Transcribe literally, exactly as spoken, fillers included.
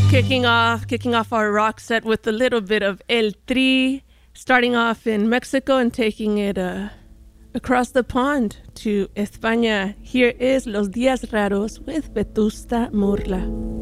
Kicking off, kicking off our rock set with a little bit of El Tri, starting off in Mexico and taking it uh, across the pond to España. Here is Los Días Raros with Vetusta Morla.